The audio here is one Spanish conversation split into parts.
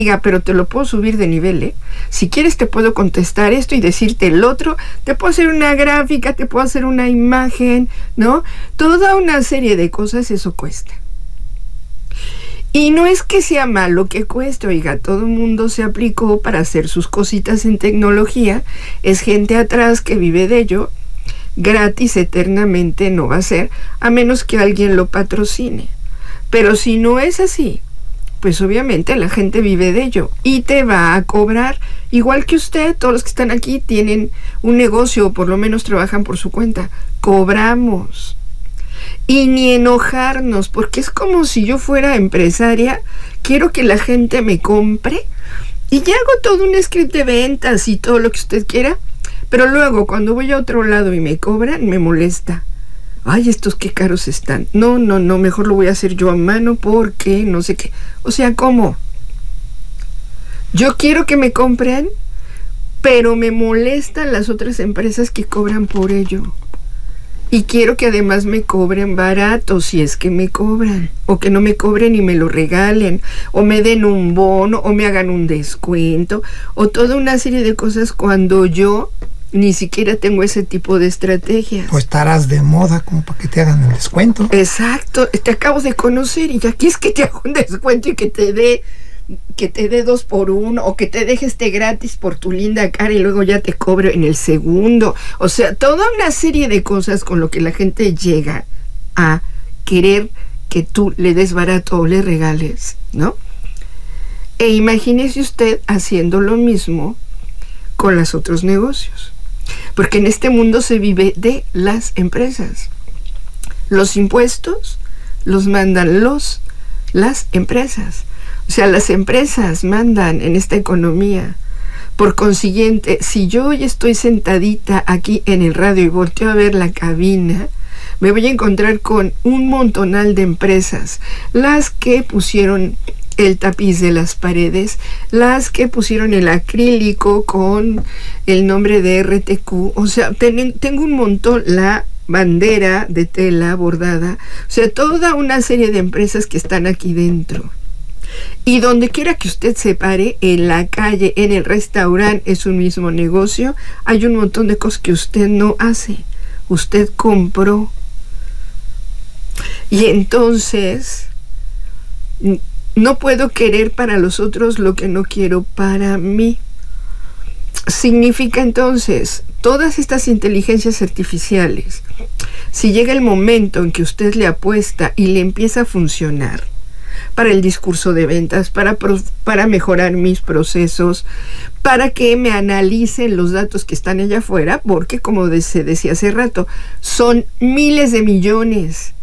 diga, pero te lo puedo subir de nivel, ¿eh? Si quieres te puedo contestar esto y decirte el otro, te puedo hacer una gráfica, te puedo hacer una imagen, ¿no? Toda una serie de cosas, eso cuesta. Y no es que sea malo que cueste, oiga, todo el mundo se aplicó para hacer sus cositas en tecnología, es gente atrás que vive de ello, gratis eternamente no va a ser, a menos que alguien lo patrocine. Pero si no es así, pues obviamente la gente vive de ello y te va a cobrar, igual que usted, todos los que están aquí tienen un negocio o por lo menos trabajan por su cuenta, cobramos. Y ni enojarnos, porque es como si yo fuera empresaria, quiero que la gente me compre y ya hago todo un script de ventas y todo lo que usted quiera, pero luego cuando voy a otro lado y me cobran, me molesta. Ay, estos qué caros están. No, mejor lo voy a hacer yo a mano porque no sé qué. O sea, ¿cómo? Yo quiero que me compren, pero me molestan las otras empresas que cobran por ello. Y quiero que además me cobren barato, si es que me cobran. O que no me cobren y me lo regalen. O me den un bono, o me hagan un descuento. O toda una serie de cosas cuando yo ni siquiera tengo ese tipo de estrategias. O estarás de moda como para que te hagan el descuento. Exacto. Te acabo de conocer y ya quieres que te haga un descuento y que te dé 2 por 1 o que te dejes gratis por tu linda cara y luego ya te cobro en el segundo. O sea, toda una serie de cosas con lo que la gente llega a querer que tú le des barato o le regales, ¿no? E imagínese usted haciendo lo mismo con los otros negocios. Porque en este mundo se vive de las empresas. Los impuestos los mandan las empresas. O sea, las empresas mandan en esta economía. Por consiguiente, si yo hoy estoy sentadita aquí en el radio y volteo a ver la cabina, me voy a encontrar con un montonal de empresas. Las que pusieron el tapiz de las paredes, las que pusieron el acrílico con el nombre de RTQ. O sea, tengo un montón, la bandera de tela bordada. O sea, toda una serie de empresas que están aquí dentro. Y donde quiera que usted se pare, en la calle, en el restaurante, es un mismo negocio, hay un montón de cosas que usted no hace, usted compró. Y entonces no puedo querer para los otros lo que no quiero para mí. Significa entonces, todas estas inteligencias artificiales, si llega el momento en que usted le apuesta y le empieza a funcionar, para el discurso de ventas, para mejorar mis procesos, para que me analicen los datos que están allá afuera, porque como se decía hace rato, son miles de millones,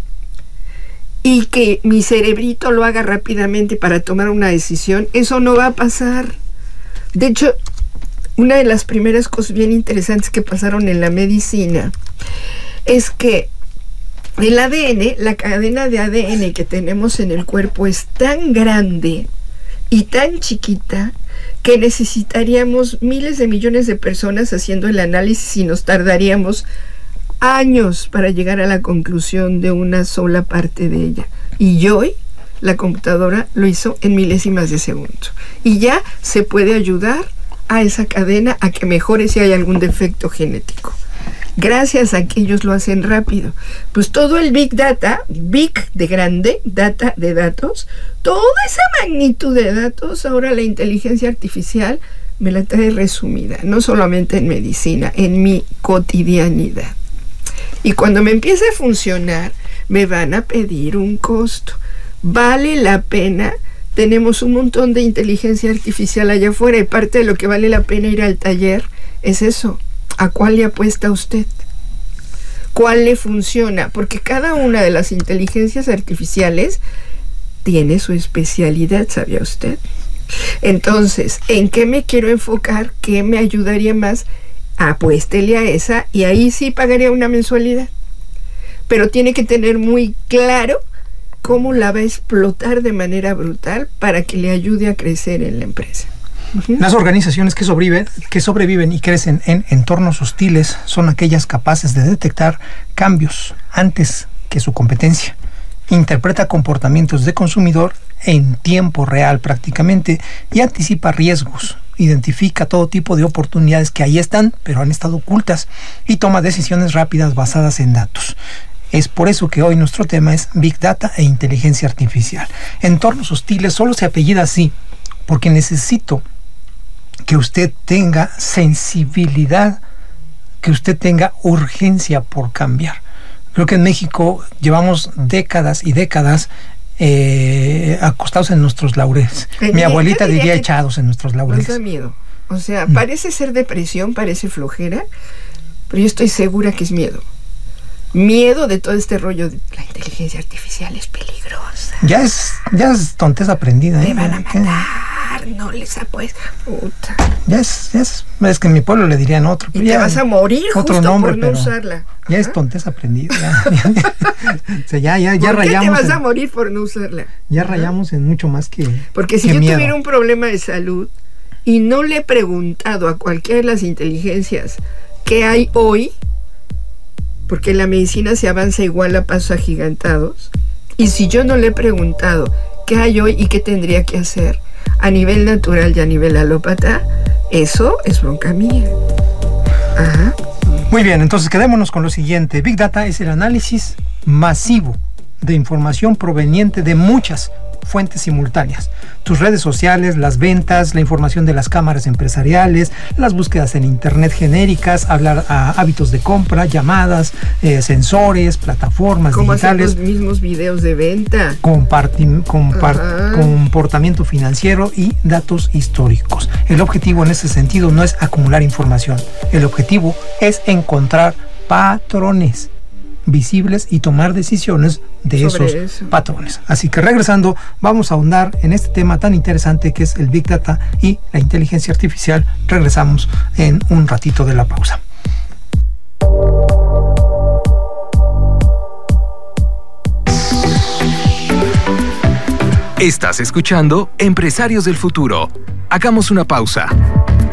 y que mi cerebrito lo haga rápidamente para tomar una decisión, eso no va a pasar. De hecho, una de las primeras cosas bien interesantes que pasaron en la medicina es que el ADN, la cadena de ADN que tenemos en el cuerpo es tan grande y tan chiquita que necesitaríamos miles de millones de personas haciendo el análisis y nos tardaríamos años para llegar a la conclusión de una sola parte de ella. Y hoy la computadora lo hizo en milésimas de segundo. Y ya se puede ayudar a esa cadena a que mejore si hay algún defecto genético. Gracias a que ellos lo hacen rápido. Pues todo el Big Data, Big de grande, data de datos, toda esa magnitud de datos, ahora la inteligencia artificial me la trae resumida, no solamente en medicina, en mi cotidianidad. Y cuando me empiece a funcionar, me van a pedir un costo. ¿Vale la pena? Tenemos un montón de inteligencia artificial allá afuera y parte de lo que vale la pena ir al taller es eso. ¿A cuál le apuesta usted? ¿Cuál le funciona? Porque cada una de las inteligencias artificiales tiene su especialidad, ¿sabía usted? Entonces, ¿en qué me quiero enfocar? ¿Qué me ayudaría más? Apuéstele a esa y ahí sí pagaría una mensualidad. Pero tiene que tener muy claro cómo la va a explotar de manera brutal para que le ayude a crecer en la empresa. Las organizaciones que sobreviven y crecen en entornos hostiles son aquellas capaces de detectar cambios antes que su competencia. interpreta comportamientos de consumidor en tiempo real prácticamente y anticipa riesgos, identifica todo tipo de oportunidades que ahí están, pero han estado ocultas, y toma decisiones rápidas basadas en datos. Es por eso que hoy nuestro tema es Big Data e inteligencia artificial. Entornos hostiles solo se apellida así porque necesito que usted tenga sensibilidad, que usted tenga urgencia por cambiar. Creo que en México llevamos décadas y décadas acostados en nuestros laureles. Mi abuelita diría echados en nuestros laureles. Nos da miedo. O sea, parece ser depresión, parece flojera, pero yo estoy segura que es miedo. Miedo de todo este rollo de la inteligencia artificial es peligrosa. Ya es tonteza aprendida. Me van a matar, no les apuesto. Puta. Ya es que en mi pueblo le dirían otro. Y te vas a morir otro justo nombre, por no usarla. Ya es tonteza aprendida. O sea, ya ¿Por rayamos. qué te vas a morir por no usarla? Ya rayamos en mucho más que. Porque si yo tuviera un problema de salud y no le he preguntado a cualquiera de las inteligencias qué hay hoy, porque la medicina se avanza igual a pasos agigantados, y si yo no le he preguntado qué hay hoy y qué tendría que hacer a nivel natural y a nivel alópata, eso es bronca mía. Ajá. Muy bien, entonces quedémonos con lo siguiente. Big Data es el análisis masivo de información proveniente de muchas fuentes simultáneas. Tus redes sociales, las ventas, la información de las cámaras empresariales, las búsquedas en internet genéricas, hábitos de compra, llamadas, sensores, plataformas digitales. Hacer los mismos videos de venta. Comportamiento financiero y datos históricos. El objetivo en ese sentido no es acumular información. El objetivo es encontrar patrones visibles y tomar decisiones de esos patrones. Así que regresando, vamos a ahondar en este tema tan interesante que es el Big Data y la inteligencia artificial. Regresamos en un ratito de la pausa. Estás escuchando Empresarios del Futuro. Hagamos una pausa.